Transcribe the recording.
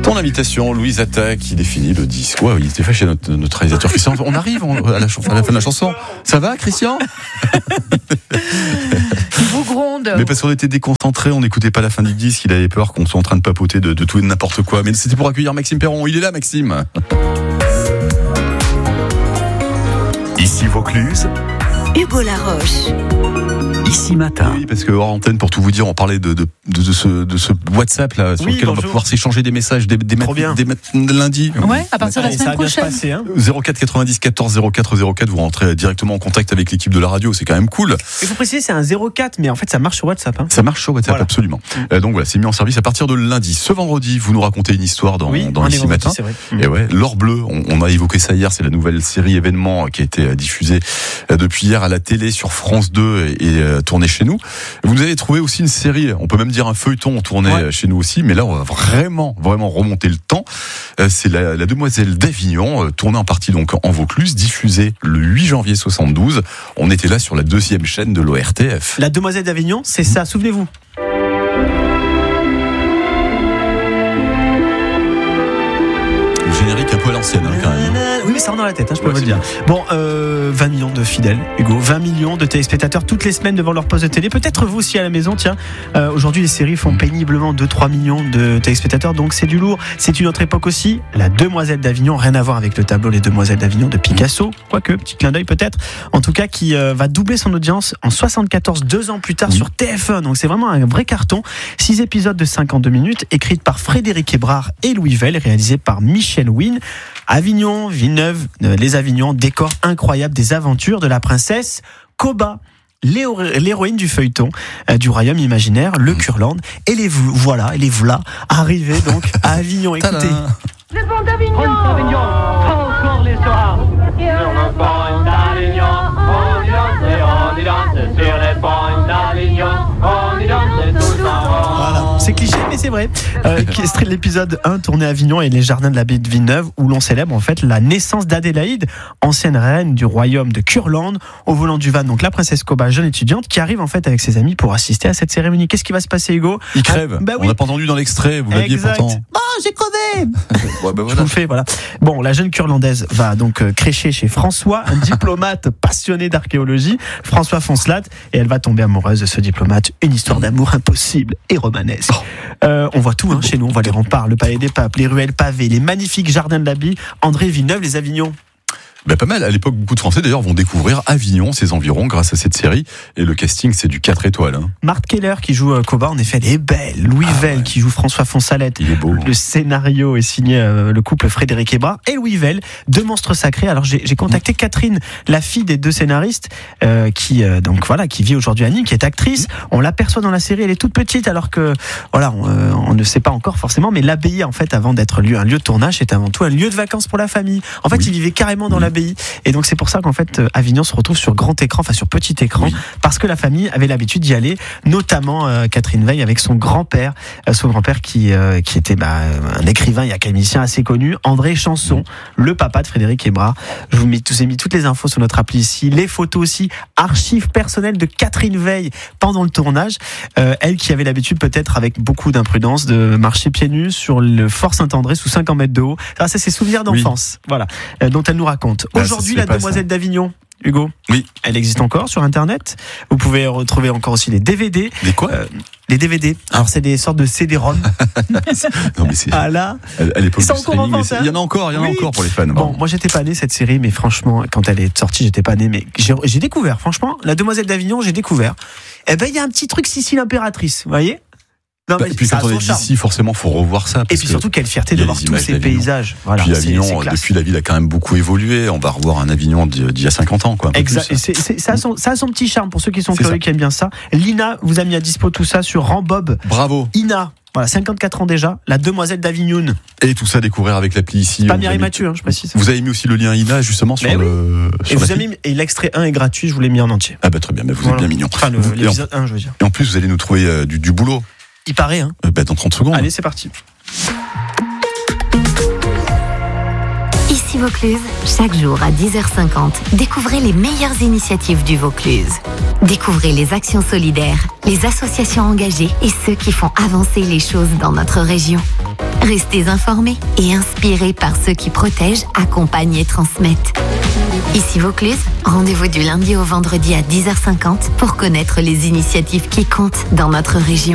Ton invitation, Louise Atta, qui définit le disque. Ouais, il était fâché, notre réalisateur Christian. On arrive à la fin de la chanson. Ça va, Christian? Il vous gronde. Mais parce qu'on était déconcentrés, on n'écoutait pas la fin du disque, il avait peur qu'on soit en train de papoter de tout et de n'importe quoi. Mais c'était pour accueillir Maxime Perron. Il est là, Maxime. Ici Vaucluse, Hugo Laroche. Ici Matin. Oui, parce que hors antenne, pour tout vous dire, on parlait de ce WhatsApp là, sur lequel on va pouvoir s'échanger des messages dès lundi. Ouais, à partir de la semaine prochaine. Passer, hein. 04 90 14 04 04, vous rentrez directement en contact avec l'équipe de la radio, c'est quand même cool. Il faut préciser, c'est un 04, mais en fait, ça marche sur WhatsApp. Hein. Ça marche sur WhatsApp, Voilà. Absolument. Donc voilà, c'est mis en service à partir de lundi. Ce vendredi, vous nous racontez une histoire dans Ici Matin. C'est vrai. Et ouais, L'Or Bleu, on a évoqué ça hier, c'est la nouvelle série événement qui a été diffusée depuis hier à la télé sur France 2 et tournée chez nous. Vous nous avez trouvé aussi une série, on peut même dire un feuilleton tourné chez nous aussi, mais là on va vraiment remonter le temps. C'est la Demoiselle d'Avignon, tournée en partie donc en Vaucluse, diffusée le 8 janvier 72. On était là sur la 2e chaîne de l'ORTF. La Demoiselle d'Avignon, c'est ça, souvenez-vous. Le générique un peu à l'ancienne quand même. Oui, mais ça rentre dans la tête, je peux vous le dire. Bon, 20 millions de fidèles, Hugo, 20 millions de téléspectateurs toutes les semaines devant leur poste de télé. Peut-être vous aussi à la maison, tiens. Aujourd'hui, les séries font péniblement 2-3 millions de téléspectateurs, donc c'est du lourd. C'est une autre époque aussi. La Demoiselle d'Avignon, rien à voir avec le tableau Les Demoiselles d'Avignon de Picasso, quoique, petit clin d'œil peut-être. En tout cas, qui va doubler son audience en 74, 2 ans plus tard sur TF1. Donc c'est vraiment un vrai carton. 6 épisodes de 52 minutes, écrites par Frédéric Hébrard et Louis Vell, réalisés par Michel Wynne. Avignon, Villeneuve, les Avignons, décor incroyable des aventures de la princesse Koba, l'héroïne du feuilleton du royaume imaginaire, le Curland. Et les voilà arrivés donc à Avignon. Écoutez. Le pont d'Avignon, encore l'histoire. Sur le pont d'Avignon, on y danse sur les ponts d'Avignon, on y danse tous ensemble. Voilà, c'est cliché mais c'est vrai. Extrait de l'épisode 1 tourné à Avignon et les jardins de l'abbaye de Villeneuve, où l'on célèbre en fait la naissance d'Adélaïde, ancienne reine du royaume de Curland, au volant du van, donc la princesse Koba, jeune étudiante, qui arrive en fait avec ses amis pour assister à cette cérémonie. Qu'est-ce qui va se passer, Hugo? Il crève. Bah oui. On n'a pas entendu dans l'extrait, vous l'aviez pourtant. Oh, j'ai crevé. Ouais, bah Je vous le fais, voilà. Bon, la jeune Curlandaise va donc crécher chez François, un diplomate passionné d'archéologie, François Foncelat, et elle va tomber amoureuse de ce diplomate. Une histoire d'amour impossible et romanesque. On voit tout chez nous, on voit les remparts, le palais des papes, les ruelles pavées, les magnifiques jardins de l'abbaye, André Villeneuve, les Avignons. Ben, pas mal. À l'époque, beaucoup de Français d'ailleurs vont découvrir Avignon, ses environs, grâce à cette série. Et le casting, c'est du 4 étoiles. Hein. Marthe Keller qui joue Koba, en effet, elle est belle. Louis Vell qui joue François Fonsalette. Il est beau. Le scénario est signé le couple Frédéric Hébrard et Louis Vell, 2 monstres sacrés. Alors j'ai contacté Catherine, la fille des 2 scénaristes, qui vit aujourd'hui à Nîmes, qui est actrice. On l'aperçoit dans la série, elle est toute petite, alors que voilà, on ne sait pas encore forcément, mais l'abbaye, en fait, avant d'être un lieu de tournage, c'est avant tout un lieu de vacances pour la famille. En fait, ils vivaient carrément dans l'abbaye. Et donc c'est pour ça qu'en fait Avignon se retrouve sur grand écran, enfin sur petit écran, parce que la famille avait l'habitude d'y aller, notamment Catherine Veil avec son grand-père qui était un écrivain et académicien assez connu, André Chanson, le papa de Frédéric Hébrard. Je vous ai mis toutes les infos sur notre appli ici, les photos aussi, archives personnelles de Catherine Veil pendant le tournage, elle qui avait l'habitude peut-être avec beaucoup d'imprudence de marcher pieds nus sur le Fort Saint-André sous 50 mètres de haut. Ça c'est ses souvenirs d'enfance, voilà, dont elle nous raconte. Aujourd'hui, la Demoiselle d'Avignon, Hugo, elle existe encore sur Internet. Vous pouvez retrouver encore aussi les DVD. Les quoi Les DVD. Alors, c'est des sortes de CD-ROM. Non, mais c'est. Ah là, à l'époque c'est du encore streaming, en vente, il y en a encore pour les fans. Bon, moi, j'étais pas né cette série, mais franchement, quand elle est sortie, j'étais pas né. Mais j'ai découvert, franchement, la Demoiselle d'Avignon, j'ai découvert. Eh ben, il y a un petit truc Sicile impératrice, vous voyez? Non, et puis quand on est d'ici, forcément, faut revoir ça. Et puis surtout, quelle fierté de voir tous ces paysages. Voilà, puis Avignon, depuis la ville a quand même beaucoup évolué. On va revoir un Avignon d'il y a 50 ans, quoi. Exact. Ça a son petit charme pour ceux qui sont curieux, qui aiment bien ça. Lina vous a mis à dispo tout ça sur Rambob. Bravo. Ina. Voilà, 54 ans déjà, la Demoiselle d'Avignon. Et tout ça à découvrir avec l'appli ici. Pas Mireille Mathieu, je précise. Vous avez mis aussi le lien Ina justement sur le. Et l'extrait 1 est gratuit, je vous l'ai mis en entier. Ah bah très bien, mais vous êtes bien mignon. Enfin, l'épisode 1, je veux dire. Et en plus, vous allez nous trouver du boulot. Il paraît, hein. Dans 30 secondes. Allez, c'est parti. Ici Vaucluse, chaque jour à 10h50, découvrez les meilleures initiatives du Vaucluse. Découvrez les actions solidaires, les associations engagées et ceux qui font avancer les choses dans notre région. Restez informés et inspirés par ceux qui protègent, accompagnent et transmettent. Ici Vaucluse, rendez-vous du lundi au vendredi à 10h50 pour connaître les initiatives qui comptent dans notre région.